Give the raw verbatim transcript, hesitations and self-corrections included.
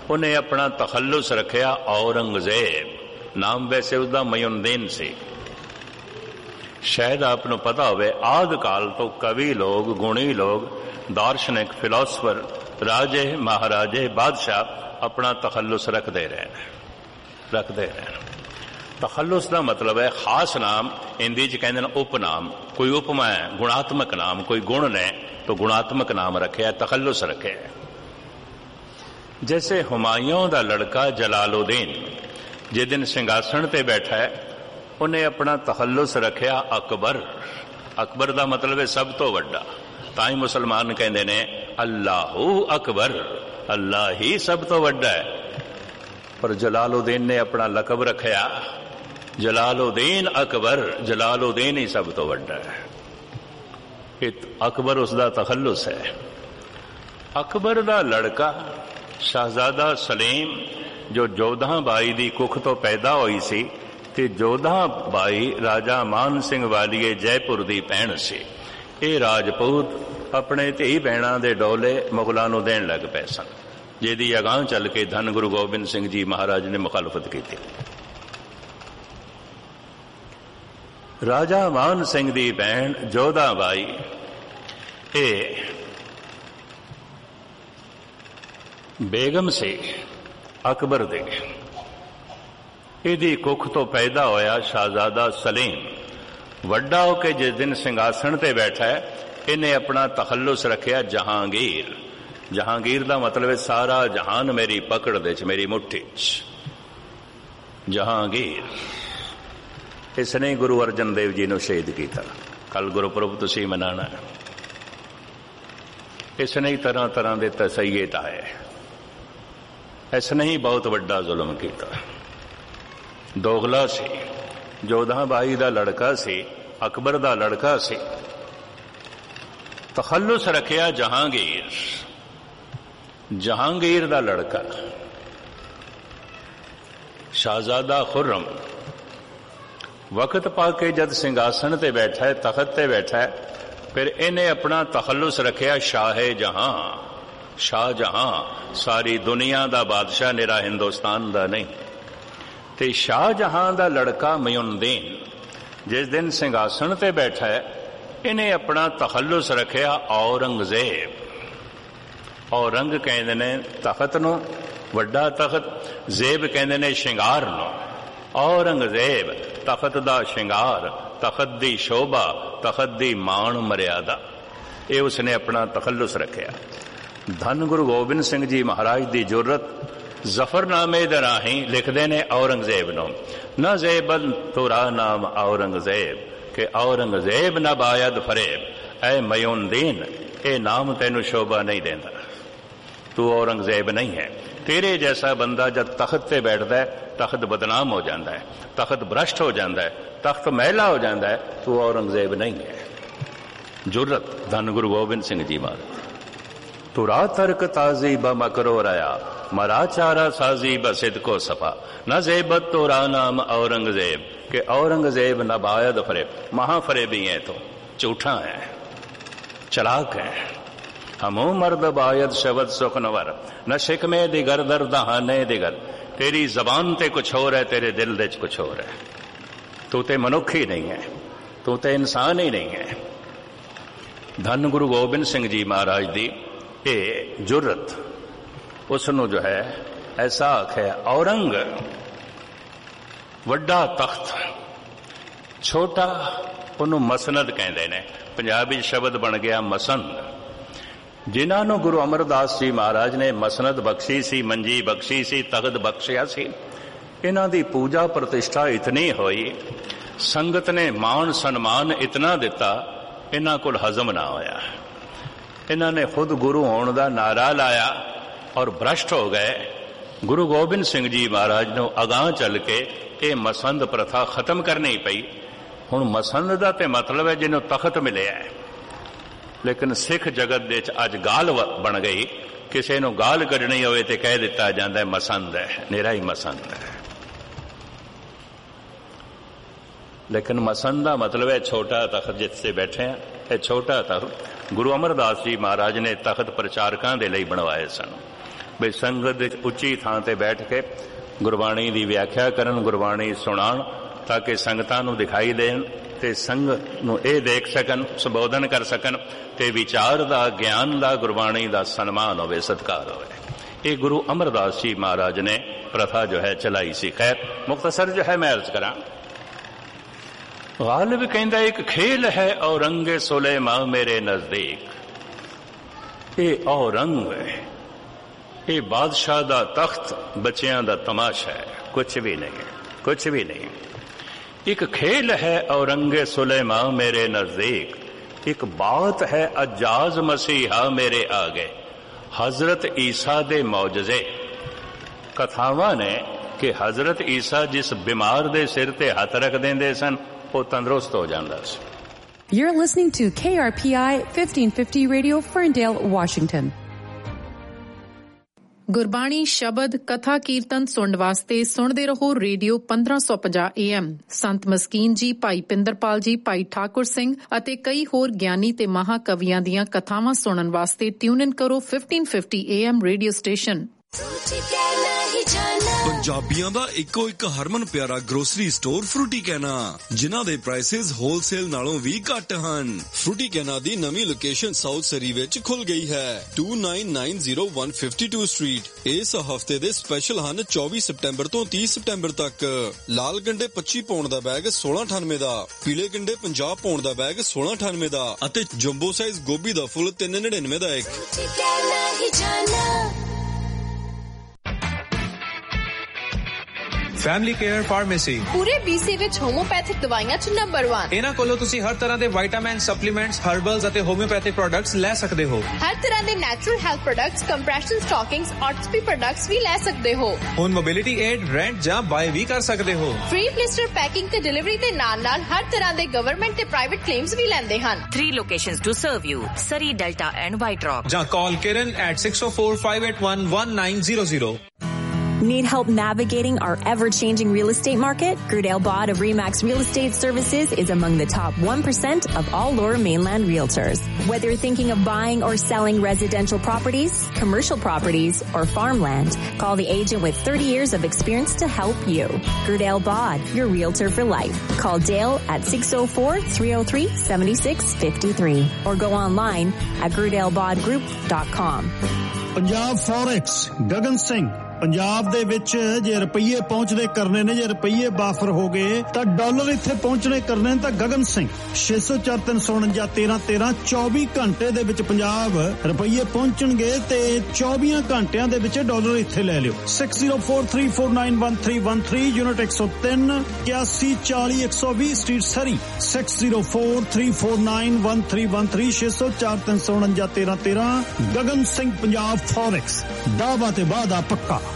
उन्हें अपना तखल्लुस रखिया औरंगजेब। नाम वैसे उसका मयूनदीन से। शायद आपको पता होवे आदि काल तो कवि लोग, गुणी लोग, दार्शनिक, फिलोसफर, राजे, महाराजे, बादशाह अपना तखल्लुस रखते रहे रखते रहे तखल्लुस का मतलब है खास नाम। हिंदी च कहते हैं उपनाम। कोई उपमा है, गुणात्मक नाम, कोई गुण ने तो गुणात्मक नाम रखे है, तखल्लुस रखे है। जैसे हुमायूं का लड़का जलालुद्दीन जिस दिन सिंघासन ते बैठा है उन्हें अपना तखल्लुस रखिया अकबर। अकबर का मतलब है सब तो वड्डा। ताई मुसलमान कहते ने अल्लाहू अकबर, अल्लाह ही सब तो वड्डा है। पर जलालुद्दीन ने अपना लकब रखिया जलालुद्दीन अकबर, जलालुद्दीन ही सब तो वड्डा है। अकबर उसका तखल्लुस है। अकबर का लड़का शहजादा सलीम जो जोधा बाई की कुख तो पैदा हुई सी ते जोधा बाई राजा मान सिंह वालीए जयपुर की भैन सी। ये राजपूत अपने धी भैणों के डोले मुगलों को देन लग पे सन, जिहदी अगांह चल के धन गुरु गोबिंद सिंह जी महाराज ने मुखालफत की थी। राजा मान सिंह की भैन जोधा बाई ये बेगम से अकबर दे इहदी कुख तो पैदा होया शहजादा सलीम। वड्डा होके जिस दिन सिंघासन ते बैठा है इन्हें अपना तखल्लुस रखिया जहांगीर। जहांगीर का मतलब है सारा जहान मेरी पकड़ दे च, मेरी मुट्ठी च। जहांगीर इसने गुरु अर्जन देव जी ने शहीद किया। कल गुरुपुरब तुसीं मनाना है। इसने ही तरह तरह के तसैये ढाए। इसने ही बहुत बड़ा जुल्म किया। दोगला से जोधा बाई का लड़का से, अकबर का लड़का से। तखल्लुस रखिया जहांगीर। जहांगीर का लड़का शहजादा खुर्रम वक्त पाके जद सिंघासन ते बैठा है, तखत ते बैठा है, फिर इन्हें अपना तखल्लुस रखिया शाहे जहां। शाहजहां सारी दुनिया का बादशाह, निरा हिंदुस्तान का नहीं। ते शाहजहां का लड़का मयूनदीन जिस दिन सिंघासन ते बैठा है इन्हें अपना तखल्लुस रखिया औरंगजेब। औरंग कहते ने तखत नूं, वड्डा तखत। जेब कहते ने शिंगार नूं। औरंगजेब तखत दा शिंगार, तखत दी शोभा, तखत दी मान मर्यादा, ये उसने अपना तखल्लुस रखिया। धन गुरु गोबिंद सिंह जी महाराज की जुर्रत जफरनामे दे राहीं लिखते ने औरंगजेब नो न जेबन तुरा नाम औरंगजेब के औरंगजेब न बायद फरेब। ऐ मयूनदीन ये नाम तेनू शोभा नहीं देता, तू औरंगजेब नहीं है। तेरे जैसा बंदा जब तख्त पे बैठता है तख्त बदनाम हो जाता है, तख्त भ्रष्ट हो जाता है, तख्त मैला हो जाता है। तू औरंगजेब नहीं है। जुर्रत धन गुरु गोबिंद सिंह जी महाराज। तुरा तर्क ताजी ब मकरो रया मरा चारा साजी ब सिद्को सफा न जेबत तुरा नाम औरंगजेब के औरंगजेब न बायद फरेब। महाफरेबी है, तो झूठा है, चलाक है। हमो मर्द बायद शब्द सुखनवर न शिकमे दिगर दर दहाने दिगर। तेरी जबान ते कुछ और है, तेरे दिल दे कुछ और है। तू ते मनुख ही नहीं है, तू ते इंसान ही नहीं है। धन गुरु गोबिंद सिंह जी महाराज दी ये जुर्रत उसनों जो है ऐसा आखे। औरंग वड्डा तख्त, छोटा उन्हों मसनद कहते हैं। पंजाबी शब्द बन गया मसंद। जिन्होंने गुरु अमरदास जी महाराज ने मसनद बख्शी सी, मंजी बख्शी सी, तख्त बख्शिया सी, इन्हां दी पूजा प्रतिष्ठा इतनी हुई, संगत ने मान सन्मान इतना दिता, इन्हां कोल हजम ना होया। इन्हां ने खुद गुरु होने का नारा लाया और भ्रष्ट हो गए। गुरु गोबिंद सिंह जी महाराज ने अगां चल के ये मसंद प्रथा खत्म करनी पई। हुण मसंद का तो मतलब है जिन्हों तख्त मिले है, लेकिन सिख जगत दे अज गाल बन गई। किसी को गाल कढ़नी होवे ते कह दिता जाता है मसंद है, निरा ही मसंद है। लेकिन मसंद का मतलब है छोटा तख्त जिससे बैठे हैं। यह छोटा तख्त गुरु अमरदास जी महाराज ने तख्त प्रचारकों के लिए बनवाए सन। ਵੀ ਸੰਗਤ ਵਿੱਚ ਉੱਚੀ ਥਾਂ ਤੇ ਬੈਠ ਕੇ ਗੁਰਬਾਣੀ ਦੀ ਵਿਆਖਿਆ ਕਰਨ, ਗੁਰਬਾਣੀ ਸੁਣਾਉਣ, ਤਾਂ ਕਿ ਸੰਗਤਾਂ ਨੂੰ ਦਿਖਾਈ ਦੇਣ ਤੇ ਸੰਗਤ ਨੂੰ ਇਹ ਦੇਖ ਸਕਣ, ਸੰਬੋਧਨ ਕਰ ਸਕਣ ਤੇ ਵਿਚਾਰ ਦਾ, ਗਿਆਨ ਦਾ, ਗੁਰਬਾਣੀ ਦਾ ਸਨਮਾਨ ਹੋਵੇ, ਸਤਿਕਾਰ ਹੋਵੇ। ਇਹ ਗੁਰੂ ਅਮਰਦਾਸ ਜੀ ਮਹਾਰਾਜ ਨੇ ਪ੍ਰਥਾ ਜੋ ਹੈ ਚਲਾਈ ਸੀ। ਖੈਰ ਮੁਖਤਸਰ ਜੋ ਹੈ ਮੈਂ ਅਰਜ਼ ਕਰਾਂ, ਗਾਲਿਬ ਕਹਿੰਦਾ ਇੱਕ ਖੇਲ ਹੈ ਔਰੰਗੇ ਸੁਲੇਮਾਨ ਮੇਰੇ ਨਜ਼ਦੀਕ। ਇਹ ਔਰੰਗ ਹੈ, ਇਹ ਬਾਦਸ਼ਾਹ ਦਾ ਤਖਤ ਬੱਚਿਆਂ ਦਾ ਤਮਾਸ਼ਾ ਹੈ, ਕੁਛ ਵੀ ਨਹੀਂ, ਕੁਛ ਵੀ ਨਹੀਂ। ਇੱਕ ਖੇਲ ਹੈ ਔਰੰਗੇ ਸੁਲੇਮਾਨ ਮੇਰੇ ਨਜ਼ਦੀਕ, ਇੱਕ ਬਾਤ ਹੈ ਅਜਾਜ਼ ਮਸੀਹਾ ਮੇਰੇ ਆਗੇ। ਹਜ਼ਰਤ ਈਸਾ ਦੇ ਮੌਜਜ਼ੇ ਕਥਾਵਾਂ ਨੇ ਕਿ ਹਜ਼ਰਤ ਈਸਾ ਜਿਸ ਬਿਮਾਰ ਦੇ ਸਿਰ ਤੇ ਹੱਥ ਰੱਖ ਦਿੰਦੇ ਸਨ ਉਹ ਤੰਦਰੁਸਤ ਹੋ ਜਾਂਦਾ ਸੀ। You're listening to K R P I fifteen fifty Radio, Ferndale, Washington. Gurbani ਸ਼ਬਦ ਕਥਾ ਕੀਰਤਨ ਸੁਣਨ ਵਾਸਤੇ ਸੁਣਦੇ ਰਹੋ ਰੇਡੀਓ ਪੰਦਰਾਂ ਸੌ ਪੰਜਾਹ ਏ ਐਮ। ਸੰਤ ਮਸਕੀਨ ਜੀ, ਭਾਈ ਪਿੰਦਰਪਾਲ ਜੀ, ਭਾਈ ਠਾਕੁਰ ਸਿੰਘ ਅਤੇ ਕਈ ਹੋਰ ਗਿਆਨੀ ਤੇ ਮਹਾਕਵੀਆਂ ਦੀਆਂ ਕਥਾਵਾਂ ਸੁਣਨ ਵਾਸਤੇ ਟਿਊਨ ਇਨ ਕਰੋ fifteen fifty A M radio station. ਪੰਜਾਬੀਆਂ ਦਾ ਇੱਕੋ ਇੱਕ ਹਰਮਨ ਪਿਆਰਾ ਗਰੋਸਰੀ ਸਟੋਰ ਫਰੂਟੀ ਕੈਨਾ, ਜਿਨ੍ਹਾਂ ਦੇ ਪ੍ਰਾਈਸਿਸ ਹੋਲਸੇਲ ਨਾਲੋਂ ਵੀ ਘੱਟ ਹਨ। ਫਰੂਟੀ ਕੈਨਾ ਦੀ ਨਵੀਂ ਲੋਕੇਸ਼ਨ ਸਾਊਥ ਸਰੀ ਵਿੱਚ ਖੁੱਲ ਗਈ ਹੈ, to nine nine zero one fifty two street. ਇਸ ਹਫਤੇ ਦੇ ਸਪੈਸ਼ਲ ਹਨ ਚੌਵੀ ਸਤੰਬਰ ਤੋਂ ਤੀਹ ਸਤੰਬਰ ਤੱਕ। ਲਾਲ ਗੰਡੇ ਪੱਚੀ ਪੌਂਡ ਦਾ ਬੈਗ ਸੋਲਾਂ ਅਠਾਨਵੇਂ ਦਾ, ਪੀਲੇ ਗੰਡੇ ਪੰਜਾਹ ਪੌਂਡ ਦਾ ਬੈਗ ਸੋਲਾਂ ਅਠਾਨਵੇਂ ਦਾ ਅਤੇ ਜੰਬੋ ਸਾਈਜ਼ ਗੋਭੀ ਦਾ ਫੁੱਲ ਤਿੰਨ ਨੜਿਨਵੇਂ ਦਾ ਇੱਕ। ਫੈਮਿਲੀ ਕੇਅਰ ਫਾਰਮੇਸੀ ਪੂਰੇ ਬੀਸੀ ਵਿੱਚ ਹੋਮੋਪੈਥਿਕ ਦਵਾਈਆਂ ਚ ਨੰਬਰ ਇੱਕ। ਇਹਨਾਂ ਕੋਲੋਂ ਤੁਸੀਂ ਹਰ ਤਰ੍ਹਾਂ ਦੇ ਵਿਟਾਮਿਨ, ਸਪਲੀਮੈਂਟਸ, ਹਰਬਲਸ ਅਤੇ ਹੋਮਿਓਪੈਥਿਕ ਪ੍ਰੋਡਕਟਸ ਲੈ ਸਕਦੇ ਹੋ। ਹਰ ਤਰ੍ਹਾਂ ਦੇ natural health products, compression ਸਟਾਕਿੰਗਸ, ਆਰਥੋਪੀ products ਵੀ ਲੈ ਸਕਦੇ ਹੋ। ਹੁਣ ਮੋਬਿਲਿਟੀ ਏਡ, ਰੈਂਟ ਜਾਂ ਬਾਏ ਵੀ ਕਰ ਸਕਦੇ ਹੋ। ਫ੍ਰੀ ਬਲਿਸਟਰ ਪੈਕਿੰਗ ਤੇ ਡਿਲੀਵਰੀ ਦੇ ਨਾਲ ਨਾਲ ਹਰ ਤਰ੍ਹਾਂ ਦੇ ਗਵਰਨਮੈਂਟ ਤੇ ਪ੍ਰਾਈਵੇਟ ਕਲੇਮਸ ਵੀ ਲੈਂਦੇ ਹਨ। Three locations to serve you: Surrey, Delta and White Rock. ਜਾਂ ਕਾਲ ਕਿਰਨ at six oh four, five eight one, one nine zero zero. Need help navigating our ever-changing real estate market? Grudale Bod of Remax Real Estate Services is among the top one percent of all Lower Mainland realtors. Whether you're thinking of buying or selling residential properties, commercial properties, or farmland, call the agent with thirty years of experience to help you. Grudale Bod, your realtor for life. Call Dale at six oh four, three oh three, seven six five three or go online at grudale bod group dot com. Punjab Forex, Gagan Singh. Punjab ਦੇ ਵਿੱਚ ਜੇ ਰੁਪਈਏ ਪਹੁੰਚਦੇ ਕਰਨੇ ਨੇ, ਜੇ ਰੁਪਈਏ ਬਾਫਰ ਹੋ ਗਏ ਤਾਂ ਡਾਲਰ ਇੱਥੇ ਪਹੁੰਚਣੇ ਕਰਨੇ ਨੇ। ਤਾਂ ਗਗਨ ਸਿੰਘ ਛੇ ਸੌ ਚਾਰ ਤਿੰਨ ਸੌ ਉਣੰਜਾ ਤੇਰਾਂ ਤੇਰਾਂ ਚੌਵੀ ਘੰਟੇ ਦੇ ਵਿੱਚ ਪੰਜਾਬ ਰੁਪਈਏ ਪਹੁੰਚਣਗੇ ਤੇ ਚੌਵੀ ਘੰਟਿਆਂ ਦੇ ਵਿੱਚ ਡਾਲਰ ਇੱਥੇ ਲੈ ਲਿਓ। Six zero four three four nine one three one three unit ਇੱਕ ਸੌ ਤਿੰਨ ਇਕਿਆਸੀ ਚਾਲੀ ਇੱਕ ਸੌ ਵੀਹ ਸਟਰੀਟ ਸਰੀ। Six zero four three four nine one three one three ਛੇ ਸੌ ਚਾਰ ਤਿੰਨ ਸੌ ਉਣੰਜਾ ਤੇਰਾਂ ਤੇਰਾਂ। ਗਗਨ ਸਿੰਘ ਪੰਜਾਬ ਫੋਰੈਕਸ, ਦਾਅਵਾ ਤੇ ਵਾਅਦਾ ਪੱਕਾ।